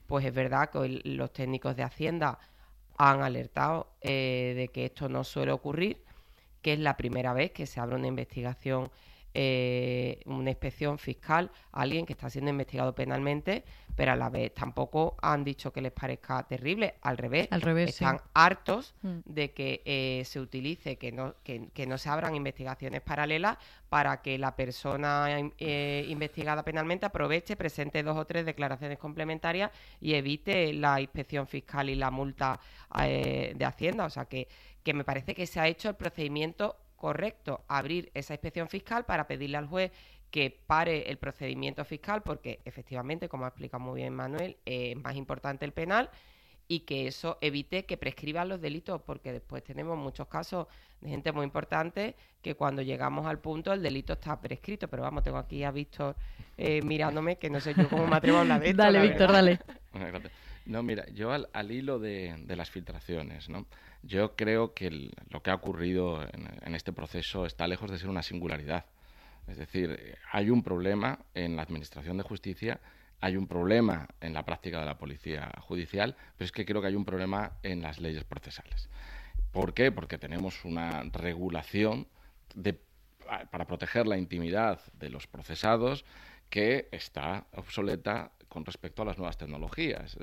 pues es verdad que los técnicos de Hacienda han alertado de que esto no suele ocurrir, que es la primera vez que se abre una investigación, una inspección fiscal a alguien que está siendo investigado penalmente, pero a la vez tampoco han dicho que les parezca terrible, al revés, están hartos de que se utilice, que no se abran investigaciones paralelas para que la persona investigada penalmente aproveche, presente 2 o 3 declaraciones complementarias y evite la inspección fiscal y la multa de Hacienda. O sea que me parece que se ha hecho el procedimiento correcto, abrir esa inspección fiscal para pedirle al juez que pare el procedimiento fiscal, porque efectivamente, como ha explicado muy bien Manuel, es más importante el penal, y que eso evite que prescriban los delitos, porque después tenemos muchos casos de gente muy importante que cuando llegamos al punto el delito está prescrito. Pero vamos, tengo aquí a Víctor mirándome, que no sé yo cómo me atrevo a hablar de esto. Dale, Víctor, dale. Gracias. No, mira, yo al hilo de las filtraciones, ¿no? Yo creo que lo que ha ocurrido en este proceso está lejos de ser una singularidad. Es decir, hay un problema en la administración de justicia, hay un problema en la práctica de la policía judicial, pero es que creo que hay un problema en las leyes procesales. ¿Por qué? Porque tenemos una regulación para proteger la intimidad de los procesados que está obsoleta con respecto a las nuevas tecnologías.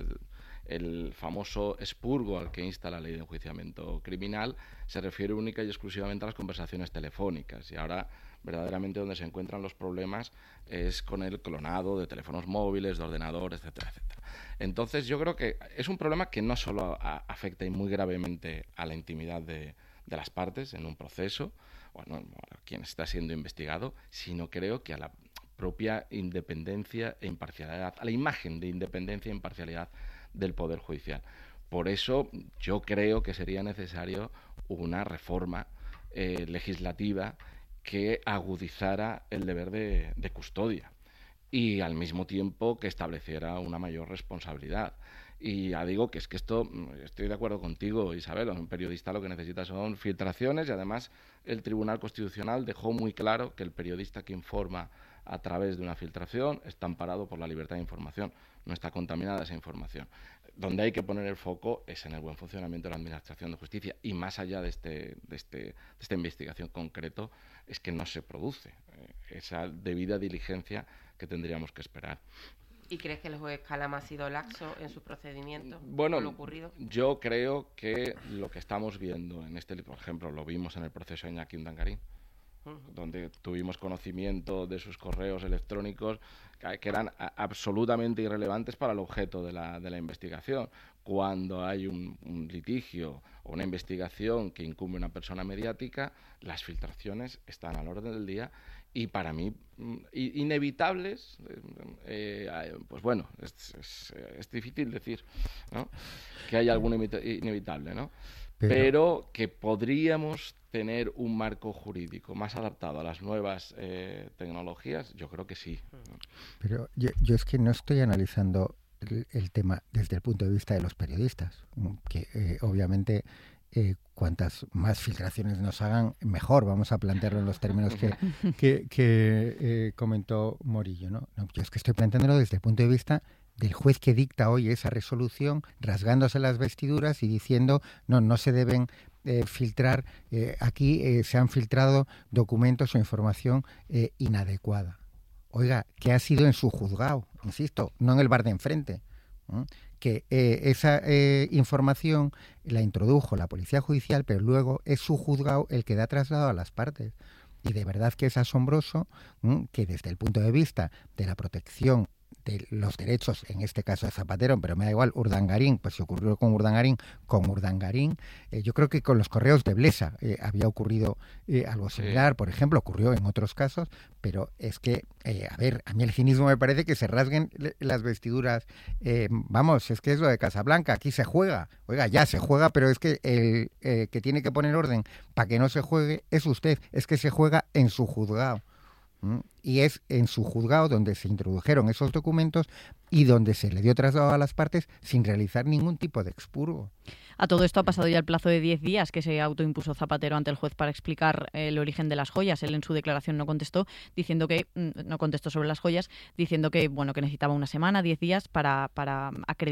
El famoso expurgo al que insta la ley de enjuiciamiento criminal se refiere única y exclusivamente a las conversaciones telefónicas, y ahora verdaderamente donde se encuentran los problemas es con el clonado de teléfonos móviles, de ordenadores, etcétera, etcétera. Entonces yo creo que es un problema que no solo afecta y muy gravemente a la intimidad de las partes en un proceso, bueno, a quien está siendo investigado, sino creo que a la propia independencia e imparcialidad, a la imagen de independencia e imparcialidad del Poder Judicial. Por eso yo creo que sería necesario una reforma legislativa que agudizara el deber de custodia y al mismo tiempo que estableciera una mayor responsabilidad. Y ya digo que es que esto, estoy de acuerdo contigo, Isabel, un periodista lo que necesita son filtraciones, y además el Tribunal Constitucional dejó muy claro que el periodista que informa a través de una filtración está amparado por la libertad de información, no está contaminada esa información. Donde hay que poner el foco es en el buen funcionamiento de la Administración de Justicia, y más allá de esta investigación concreto es que no se produce esa debida diligencia que tendríamos que esperar. ¿Y crees que el juez Calama ha sido laxo en su procedimiento bueno, con lo ocurrido? Yo creo que lo que estamos viendo en por ejemplo, lo vimos en el proceso de Iñaki Urdangarín, donde tuvimos conocimiento de sus correos electrónicos que eran absolutamente irrelevantes para el objeto de la investigación. Cuando hay un litigio o una investigación que incumbe a una persona mediática, las filtraciones están al orden del día y para mí inevitables. Pues bueno, es difícil decir, ¿no?, que haya alguna inevitable, ¿no? Pero que podríamos tener un marco jurídico más adaptado a las nuevas tecnologías, yo creo que sí. Pero yo es que no estoy analizando el tema desde el punto de vista de los periodistas, que obviamente cuantas más filtraciones nos hagan, mejor. Vamos a plantearlo en los términos que comentó Morillo, ¿no? Yo es que estoy planteándolo desde el punto de vista del juez que dicta hoy esa resolución, rasgándose las vestiduras y diciendo no se deben filtrar, aquí se han filtrado documentos o información inadecuada. Oiga, que ha sido en su juzgado, insisto, no en el bar de enfrente, que esa información la introdujo la Policía Judicial, pero luego es su juzgado el que da traslado a las partes. Y de verdad que es asombroso que desde el punto de vista de la protección de los derechos, en este caso de Zapatero, pero me da igual, Urdangarín, pues si ocurrió con Urdangarín, yo creo que con los correos de Blesa había ocurrido algo similar, por ejemplo, ocurrió en otros casos, pero es que, a ver, a mí el cinismo me parece que se rasguen las vestiduras, vamos, es que es lo de Casablanca, aquí se juega, oiga, ya se juega, pero es que el que tiene que poner orden para que no se juegue es usted, es que se juega en su juzgado. Y es en su juzgado donde se introdujeron esos documentos y donde se le dio traslado a las partes sin realizar ningún tipo de expurgo. A todo esto ha pasado ya el plazo de 10 días que se autoimpuso Zapatero ante el juez para explicar el origen de las joyas. Él en su declaración no contestó sobre las joyas, diciendo que bueno, que necesitaba una semana, 10 días para acreditar